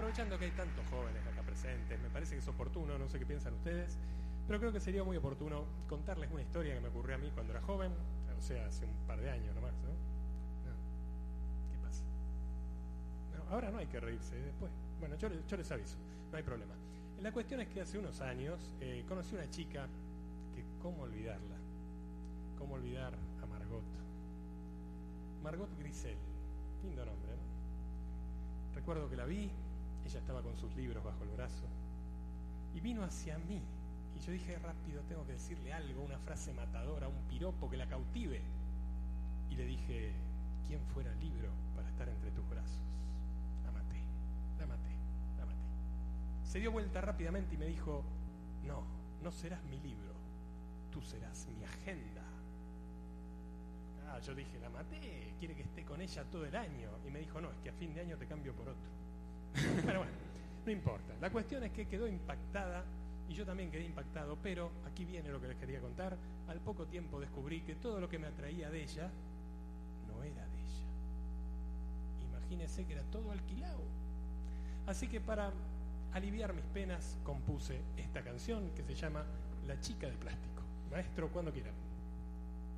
aprovechando que hay tantos jóvenes acá presentes, me parece que es oportuno, no sé qué piensan ustedes, pero creo que sería muy oportuno contarles una historia que me ocurrió a mí cuando era joven, o sea, hace un par de años nomás, ¿no? ¿Qué pasa? No, ahora no hay que reírse, después. Bueno, yo les aviso, no hay problema. La cuestión es que hace unos años conocí una chica que, ¿cómo olvidarla? ¿Cómo olvidar a Margot? Margot Grisel, lindo nombre, ¿no? Recuerdo que la vi, ella estaba con sus libros bajo el brazo, y vino hacia mí, y yo dije rápido, tengo que decirle algo, una frase matadora, un piropo que la cautive, y le dije, ¿quién fuera el libro para estar entre tus brazos? La maté, la maté, la maté. Se dio vuelta rápidamente y me dijo, no serás mi libro, tú serás mi agenda. Yo dije, la maté, quiere que esté con ella todo el año. Y me dijo, no, es que a fin de año te cambio por otro. Pero bueno, no importa. La cuestión es que quedó impactada y yo también quedé impactado, pero aquí viene lo que les quería contar. Al poco tiempo descubrí que todo lo que me atraía de ella no era de ella. Imagínense que era todo alquilado. Así que para aliviar mis penas compuse esta canción que se llama La chica de plástico. Maestro, cuando quiera.